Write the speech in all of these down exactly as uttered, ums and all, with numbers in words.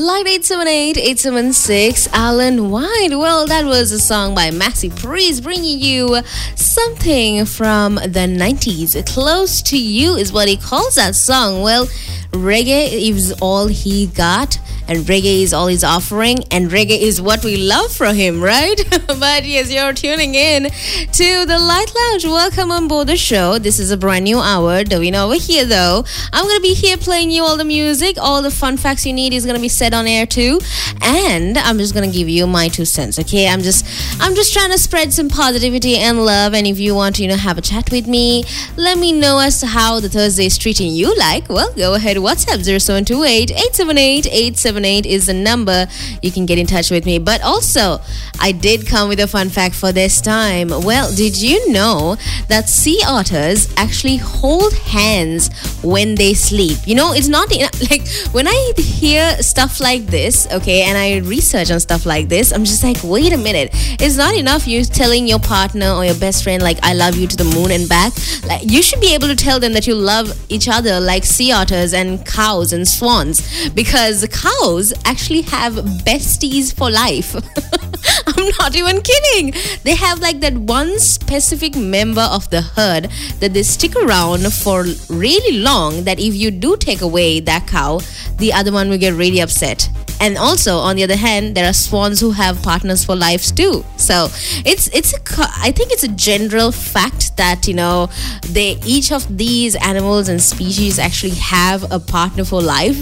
Light eight seven eight, eight seven six, Alan White. Well, that was a song by Maxi Priest bringing you something from the nineties. Close to You is what he calls that song. Well, reggae is all he got, and reggae is all he's offering, and reggae is what we love from him, right? But yes, you're tuning in to the Light Lounge. Welcome on board the show. This is a brand new hour. Davina over here, though. I'm going to be here playing you all the music. All the fun facts you need is going to be said on air too. And I'm just going to give you my two cents, okay? I'm just I'm just trying to spread some positivity and love. And if you want to, you know, have a chat with me, let me know as to how the Thursday is treating you like. Well, go ahead. WhatsApp zero seven two eight, eight seven eight, eight seven eight is the number you can get in touch with me. But also, I did come with a fun fact for this time. Well, did you know that sea otters actually hold hands when they sleep? You know, it's not like when I hear stuff like this, okay, and I research on stuff like this, I'm just like, wait a minute, it's not enough you telling your partner or your best friend like I love you to the moon and back. Like, you should be able to tell them that you love each other like sea otters and cows and swans, because cows actually have besties for life. I'm not even kidding. They have like that one specific member of the herd that they stick around for really long, that if you do take away that cow, the other one will get really upset. And also, on the other hand, there are swans who have partners for lives too. So it's it's a I think it's a general fact that, you know, they each of these animals and species actually have a partner for life.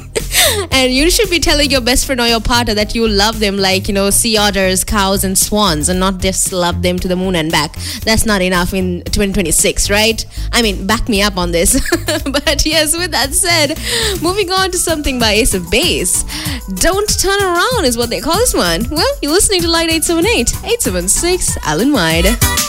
And you should be telling your best friend or your partner that you love them like, you know, sea otters, cows, and swans, and not just love them to the moon and back. That's not enough in twenty twenty-six, right? I mean, back me up on this. But yes, with that said, moving on to something by Ace of Base. Don't Turn Around is what they call this one. Well, you're listening to Light eight seven eight, eight seven six, Alan White.